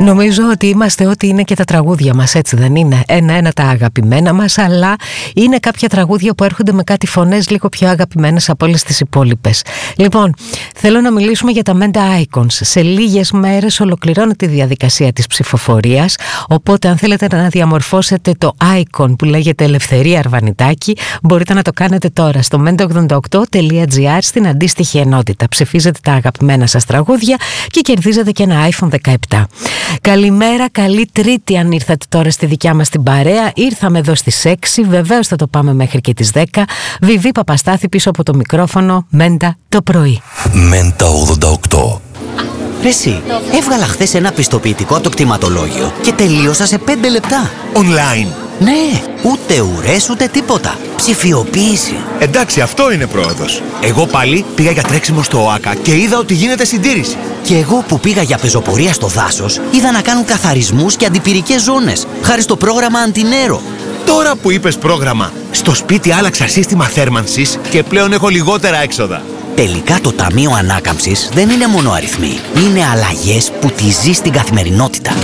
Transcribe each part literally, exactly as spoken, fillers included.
Νομίζω ότι είμαστε ό,τι είναι και τα τραγούδια μας, έτσι δεν είναι? Ένα-ένα τα αγαπημένα μας, αλλά είναι κάποια τραγούδια που έρχονται με κάτι φωνές λίγο πιο αγαπημένες από όλες τις υπόλοιπες. Λοιπόν, θέλω να μιλήσουμε για τα Menta Icons. Σε λίγες μέρες ολοκληρώνεται η διαδικασία της ψηφοφορίας, οπότε αν θέλετε να διαμορφώσετε το icon που λέγεται Ελευθερία Αρβανιτάκη, μπορείτε να το κάνετε τώρα στο menta ογδόντα οκτώ τελεία τζι άρ στην αντίστοιχη ενότητα. Ψηφίζετε τα αγαπημένα σας τραγούδια και κερδίζετε και ένα άιφον δεκαεπτά. Καλημέρα, καλή Τρίτη αν ήρθατε τώρα στη δικιά μας την παρέα. Ήρθαμε εδώ στις έξι, βεβαίως θα το πάμε μέχρι και τις δέκα. Βιβί Παπαστάθη πίσω από το μικρόφωνο, Μέντα το πρωί. Μέντα ογδόντα οκτώ. Ρε εσύ, έβγαλα χθες ένα πιστοποιητικό από το κτηματολόγιο και τελείωσα σε πέντε λεπτά. Online. Ναι, ούτε ουρές ούτε τίποτα. Ψηφιοποίηση. Εντάξει, αυτό είναι πρόοδος. Εγώ πάλι πήγα για τρέξιμο στο ΟΑΚΑ και είδα ότι γίνεται συντήρηση. Και εγώ που πήγα για πεζοπορία στο δάσος, είδα να κάνουν καθαρισμούς και αντιπυρικές ζώνες, χάρη στο πρόγραμμα Αντινέρο. Τώρα που είπες πρόγραμμα, στο σπίτι άλλαξα σύστημα θέρμανσης και πλέον έχω λιγότερα έξοδα. Τελικά το Ταμείο Ανάκαμψης δεν είναι μόνο αριθμοί. Είναι αλλαγές που τη ζεις στην καθημερινότητα.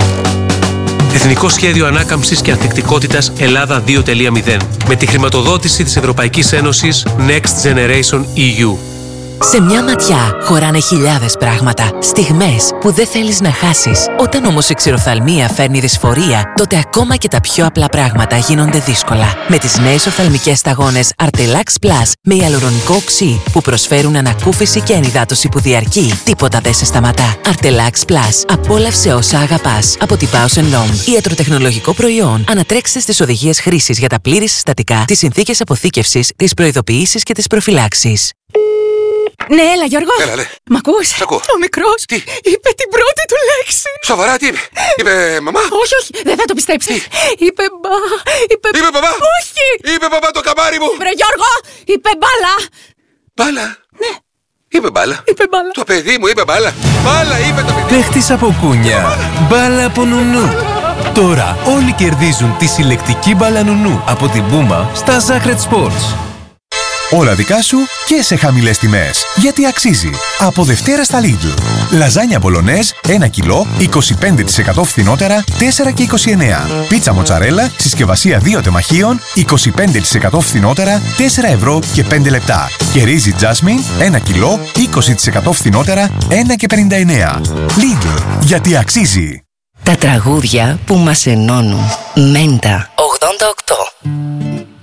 Εθνικό Σχέδιο Ανάκαμψης και Ανθεκτικότητας Ελλάδα δύο τελεία μηδέν με τη χρηματοδότηση της Ευρωπαϊκής Ένωσης Next Generation ι γιου. Σε μια ματιά χωράνε χιλιάδες πράγματα, στιγμές που δεν θέλεις να χάσεις. Όταν όμως η ξηροφθαλμία φέρνει δυσφορία, τότε ακόμα και τα πιο απλά πράγματα γίνονται δύσκολα. Με τις νέες οφθαλμικές σταγόνες Artelax Plus με ιαλουρονικό οξύ που προσφέρουν ανακούφιση και ενυδάτωση που διαρκεί, τίποτα δεν σε σταματά. Artelax Plus. Απόλαυσε όσα αγαπάς. Από την Bausch and Lomb. Ιατροτεχνολογικό προϊόν. Ανατρέξτε στις οδηγίες χρήσης για τα πλήρη συστατικά, τις συνθήκες αποθήκευσης, τις προειδοποιήσεις και τις προφυλάξεις. Ναι, έλα Γιώργο. Έλα, λέ. Μ' ακούς? Σ' ακούω. Ο μικρός Τι? είπε την πρώτη του λέξη. Σοβαρά, τι είπε? Είπε μαμά? Όχι, όχι, δεν θα το πιστέψεις. Είπε μπα, είπε... Είπε μπαμπά? Όχι. Είπε μπαμπά το καμάρι μου. Βρε Γιώργο, είπε μπάλα. Μπάλα? Ναι. Είπε μπάλα. Είπε μπάλα. Το παιδί μου είπε μπάλα. Μπάλα είπε το παιδί. Παίχτης από κούνια, μπάλα από νουνού. Τώρα όλοι κερδίζουν τη συλλεκτική μπάλα νουνού από την Puma στα Zacred Sports. Όλα δικά σου και σε χαμηλές τιμές. Γιατί αξίζει. Από Δευτέρα στα Lidl. Λαζάνια μπολονέζ ένα κιλό, είκοσι πέντε τοις εκατό φθηνότερα, τέσσερα και είκοσι εννέα. Πίτσα μοτσαρέλα, συσκευασία δύο τεμαχίων, είκοσι πέντε τοις εκατό φθηνότερα, τέσσερα ευρώ και πέντε λεπτά. Και ρύζι Jasmine, ένα κιλό, είκοσι τοις εκατό φθηνότερα, ένα και πενήντα εννέα. Lidl. Γιατί αξίζει. Τα τραγούδια που μας ενώνουν. Μέντα ογδόντα οκτώ.